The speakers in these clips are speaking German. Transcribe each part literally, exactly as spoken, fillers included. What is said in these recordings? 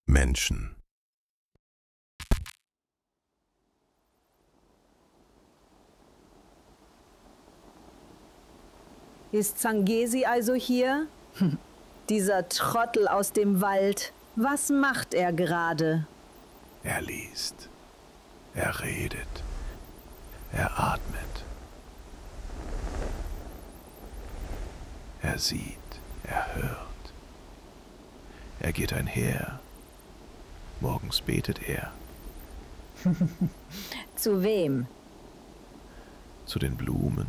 Menschen. Ist Zangesi also hier? Hm. Dieser Trottel aus dem Wald. Was macht er gerade? Er liest. Er redet. Er atmet. Er sieht. Er hört. Er geht einher. Morgens betet er. Zu wem? Zu den Blumen,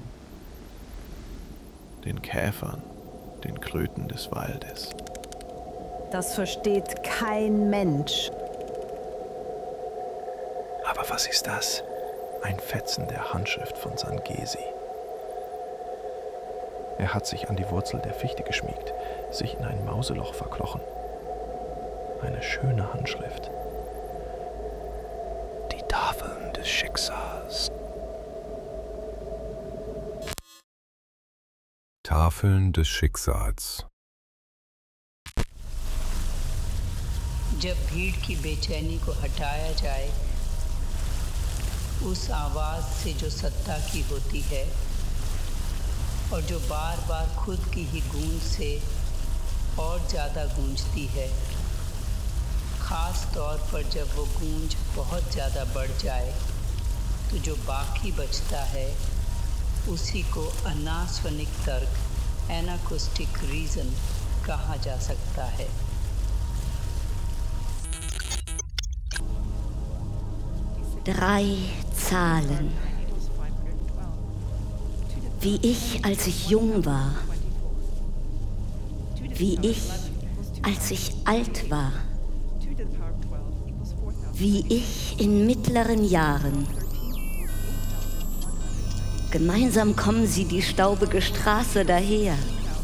den Käfern, den Kröten des Waldes. Das versteht kein Mensch. Aber was ist das? Ein Fetzen der Handschrift von Zangesi. Er hat sich an die Wurzel der Fichte geschmiegt, sich in ein Mauseloch verkrochen. Eine schöne Handschrift. Die Tafeln des Schicksals. Tafeln des Schicksals. जब भीड़ की बेचैनी को हटाया जाए, उस आवाज से जो सत्ता की होती है और जो बार बार खुद की ही गूंज से और ज़्यादा गूंजती है, ख़ास तौर पर जब वो गूंज बहुत ज़्यादा बढ़ जाए, तो जो बाकी बचता है उसी को अनास्वनिक तर्क, एनाकोस्टिक रीज़न कहा जा सकता है। Drei Zahlen. Wie ich, als ich jung war. Wie ich, als ich alt war. Wie ich in mittleren Jahren. Gemeinsam kommen sie die staubige Straße daher.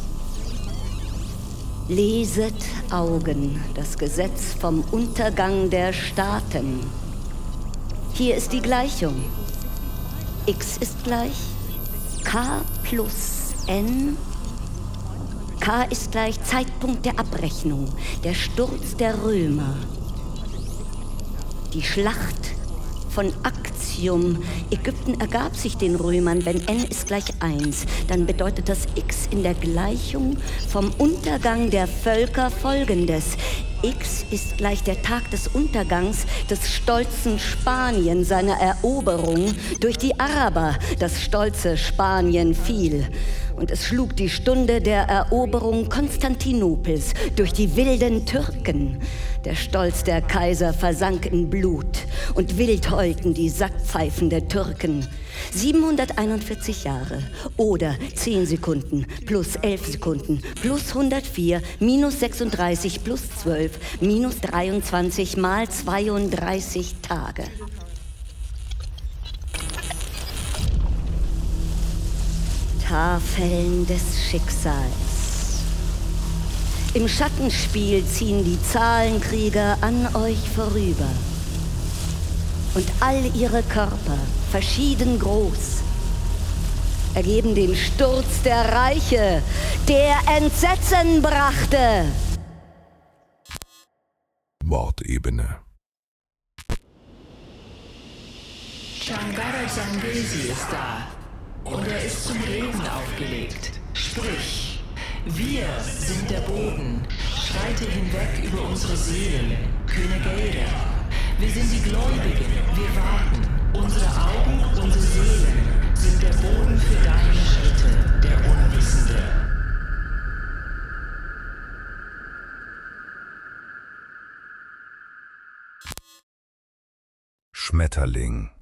Leset Augen, das Gesetz vom Untergang der Staaten. Hier ist die Gleichung. X ist gleich K plus N. K ist gleich Zeitpunkt der Abrechnung, der Sturz der Römer. Die Schlacht von Actium. Ägypten ergab sich den Römern, wenn N ist gleich eins. Dann bedeutet das X in der Gleichung vom Untergang der Völker folgendes. X ist gleich der Tag des Untergangs des stolzen Spanien, seiner Eroberung durch die Araber. Das stolze Spanien fiel. Und es schlug die Stunde der Eroberung Konstantinopels durch die wilden Türken. Der Stolz der Kaiser versank in Blut und wild heulten die Sackpfeifen der Türken. siebenhunderteinundvierzig Jahre oder zehn Sekunden plus elf Sekunden plus hundertvier minus sechsunddreißig plus zwölf minus dreiundzwanzig mal zweiunddreißig Tage. Tafeln des Schicksals. Im Schattenspiel ziehen die Zahlenkrieger an euch vorüber. Und all ihre Körper, verschieden groß, ergeben den Sturz der Reiche, der Entsetzen brachte. Wortebene. Shangara Zangesi ist da. Und er ist zum Reden aufgelegt. Sprich, wir sind der Boden. Schreite hinweg über unsere Seelen, Königade. Wir sind die Gläubigen, wir warten. Unsere Augen, unsere Seelen sind der Boden für deine Schritte, der Unwissende. Schmetterling.